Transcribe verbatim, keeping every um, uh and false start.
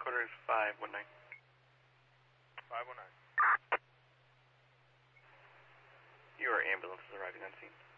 Headquarters five one nine. five one nine. Your ambulance is arriving on scene.